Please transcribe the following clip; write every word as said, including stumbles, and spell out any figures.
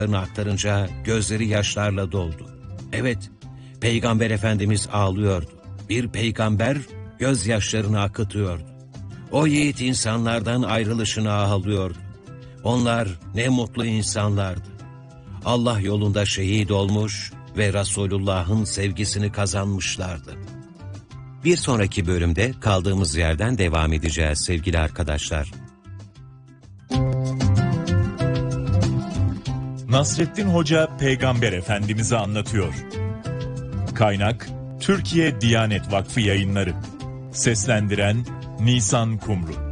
aktarınca gözleri yaşlarla doldu. Evet, Peygamber Efendimiz ağlıyordu. Bir peygamber gözyaşlarını akıtıyordu. O yiğit insanlardan ayrılışına ağlıyordu. Onlar ne mutlu insanlardı. Allah yolunda şehit olmuş ve Resulullah'ın sevgisini kazanmışlardı. Bir sonraki bölümde kaldığımız yerden devam edeceğiz sevgili arkadaşlar. Nasrettin Hoca Peygamber Efendimiz'i anlatıyor. Kaynak Türkiye Diyanet Vakfı Yayınları. Seslendiren Nisan Kumru.